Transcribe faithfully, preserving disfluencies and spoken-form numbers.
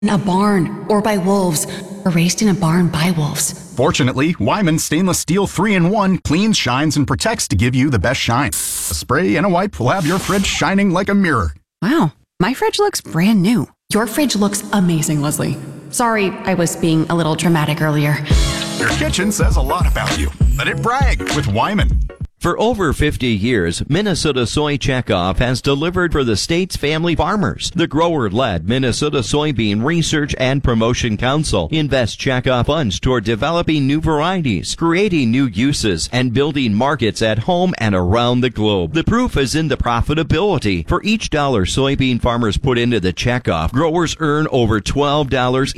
in a barn or by wolves, or raised in a barn by wolves. Fortunately, Wyman Stainless Steel three in one cleans, shines, and protects to give you the best shine. A spray and a wipe will have your fridge shining like a mirror. Wow, my fridge looks brand new. Your fridge looks amazing, Leslie. Sorry, I was being a little dramatic earlier. Your kitchen says a lot about you. Let it brag with Wyman. For over fifty years, Minnesota Soy Checkoff has delivered for the state's family farmers. The grower-led Minnesota Soybean Research and Promotion Council invests checkoff funds toward developing new varieties, creating new uses, and building markets at home and around the globe. The proof is in the profitability. For each dollar soybean farmers put into the checkoff, growers earn over twelve dollars